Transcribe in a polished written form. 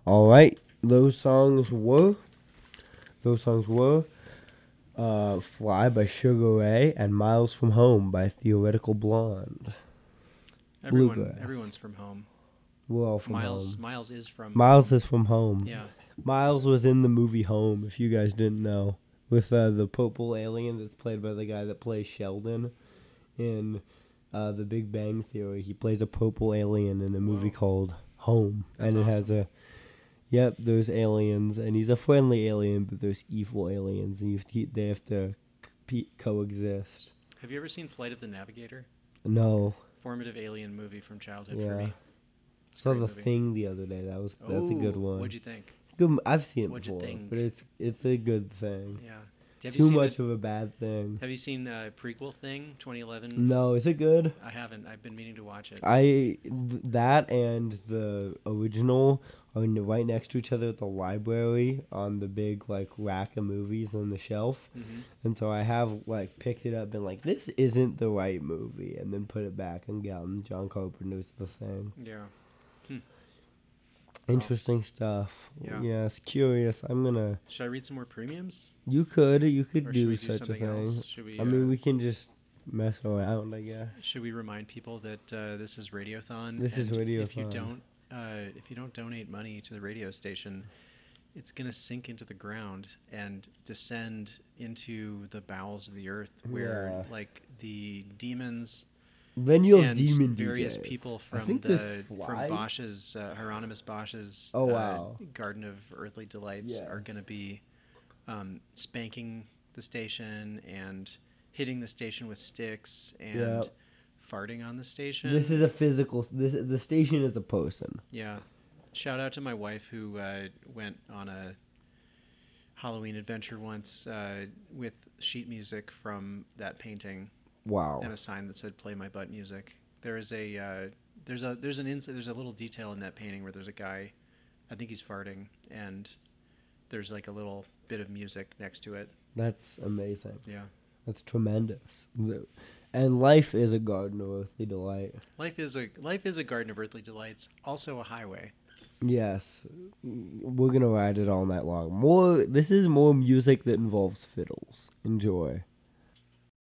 All right, those songs were "Fly" by Sugar Ray and "Miles from Home" by Theoretical Blonde. Bluegrass. Everyone's from home. We're all from Miles home. Miles is from Miles home. is from home. Yeah. Miles was in the movie Home, if you guys didn't know, with the purple alien that's played by the guy that plays Sheldon in The Big Bang Theory. He plays a purple alien in a movie Whoa. called Home, That's and it has awesome. there's aliens, and he's a friendly alien, but there's evil aliens, and they have to coexist. Have you ever seen Flight of the Navigator? No, Formative alien movie from childhood yeah. for me. It's a Saw great The movie. Thing the other day. That's a good one. What'd you think? Good. I've seen it What'd you before, think? but it's a good thing. Yeah. Have you Too seen much of a bad thing. Have you seen prequel thing 2011? No, is it good? I haven't. I've been meaning to watch it. That and the original are right next to each other at the library on the big rack of movies on the shelf, Mm-hmm. and so I have picked it up and this isn't the right movie, and then put it back and gotten John Carpenter's The Thing. Yeah. Interesting stuff. Yeah. Yes, curious. Should I read some more premiums? You could Or should do we do such a something thing. else? Should we? I mean, we can just mess around, I guess. Should we remind people that this is Radiothon? This is and Radiothon. If you don't donate money to the radio station, it's gonna sink into the ground and descend into the bowels of the earth, where Yeah. the demons Then you'll have and demon various DJs. people I from think this from fly- Bosch's Hieronymus Bosch's Oh, wow. Garden of Earthly Delights Yeah. are gonna be spanking the station and hitting the station with sticks and Yep. farting on the station. This is a physical. The station is a person. Yeah. Shout out to my wife who went on a Halloween adventure once with sheet music from that painting Wow. and a sign that said "Play my butt music." There is there's a little detail in that painting where there's a guy, I think he's farting, and there's a little bit of music next to it. That's amazing. Yeah. That's tremendous. And life is a garden of earthly delight. Life is a garden of earthly delights, also a highway. Yes, we're gonna ride it all night long. This is more music that involves fiddles. Enjoy.